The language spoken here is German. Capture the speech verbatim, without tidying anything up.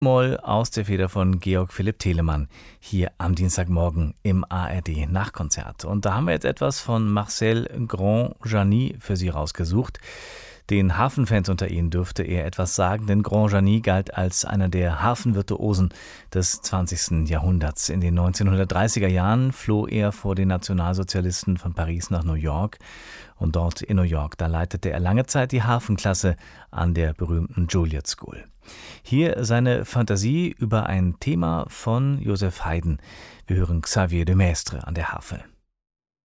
Moll aus der Feder von Georg Philipp Telemann hier am Dienstagmorgen im A R D Nachkonzert. Und da haben wir jetzt etwas von Marcel Grandjani für Sie rausgesucht. Den Harfenfans unter Ihnen dürfte er etwas sagen, denn Grandjani galt als einer der Harfenvirtuosen des zwanzigsten Jahrhunderts. In den neunzehnhundertdreißiger Jahren floh er vor den Nationalsozialisten von Paris nach New York. Und dort in New York, da leitete er lange Zeit die Harfenklasse an der berühmten Juilliard School. Hier seine Fantasie über ein Thema von Joseph Haydn. Wir hören Xavier de Maistre an der Harfe.